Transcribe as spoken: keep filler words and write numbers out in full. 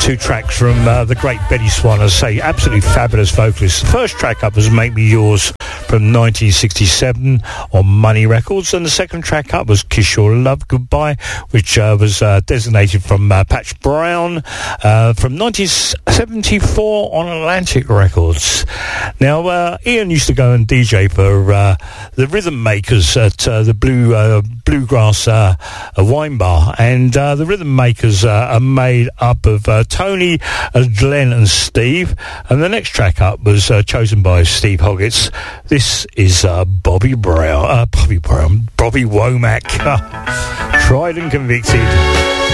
two tracks from uh, the great Betty Swan, as I say, absolutely fabulous vocalist. The first track up was Make Me Yours from nineteen sixty-seven on Money Records, and the second track up was Kiss Your Love Goodbye, which uh, was uh, designated from uh, Patch Brown uh, from nineteen seventy-four on Atlantic Records. Now, uh, Ian used to go and D J for uh, the Rhythm Makers at uh, the Blue uh, Bluegrass uh, Wine Bar, and uh, the Rhythm Makers uh, are made up of uh, Tony, uh, Glenn and Steve, and the next track up was uh, chosen by Steve Hoggett. This is uh, Bobby Brown, uh, Bobby Brown, Bobby Womack, tried and convicted.